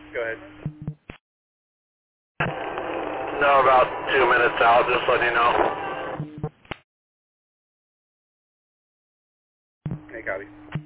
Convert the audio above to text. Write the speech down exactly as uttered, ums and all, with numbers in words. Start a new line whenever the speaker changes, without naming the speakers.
Go ahead.
No, about two minutes out, just letting you know.
Hey, copy.